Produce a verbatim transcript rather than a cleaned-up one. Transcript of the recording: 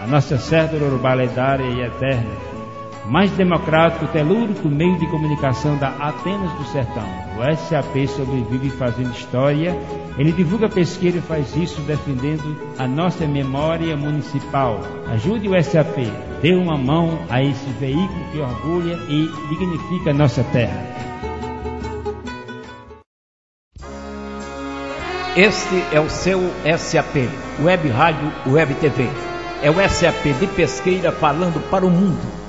a nossa cédula urbana lendária e eterna, mais democrático, telúrico meio de comunicação da Atenas do Sertão. O S A P sobrevive fazendo história, ele divulga pesquisa e faz isso defendendo a nossa memória municipal. Ajude o S A P, dê uma mão a esse veículo que orgulha e dignifica a nossa terra. Este é o seu S A P, Web Rádio Web T V. É o S A P de Pesqueira falando para o mundo.